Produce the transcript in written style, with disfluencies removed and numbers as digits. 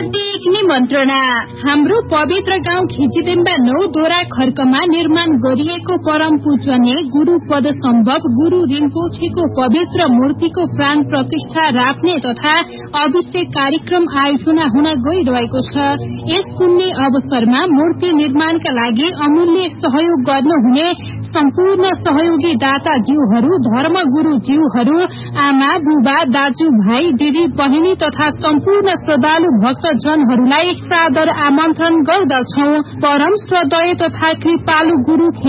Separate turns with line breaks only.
हार्दिक निमन्त्रणा। हाम्रो पवित्र गाउँ खिचिदेम्बा 9 दोरा खर्कमा निर्माण गरिएको परम पूजनीय गुरु पद सम्भव गुरु रिम्पोछेको पवित्र मूर्तिको प्राण प्रतिष्ठा राख्ने तथा अभिषेक कार्यक्रम आयोजना हुन गइरहेको छ। यस पुण्य अवसरमा मूर्ति निर्माणका लागि अमूल्य सहयोग गर्नुहुने सम्पूर्ण सहयोगी दाता ज्यूहरू, धर्म गुरु ज्यूहरू, आमा बुबा दाजु भाइ दिदी बहिनी तथा सम्पूर्ण श्रद्धालु भक्तजनहरूलाई सादर आमन्त्रण गर्दछौ। परम श्रद्धेय तथा कृपालु गुरु